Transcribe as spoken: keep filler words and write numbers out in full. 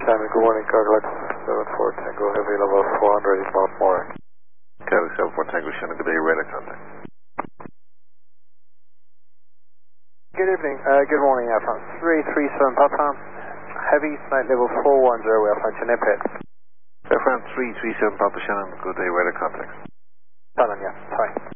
Tammy, good morning, Cadillac seven four Tango Heavy level four hundred inbound more. Cadillac seven four Tango Shannon, good day, radar contact. Good evening, uh, good morning, Alpha three three seven Papa, Heavy flight level four one zero, we are flight to Nepet. Airframe three three seven Papa Shannon, good day, radar contact. Shannon, yeah, sorry.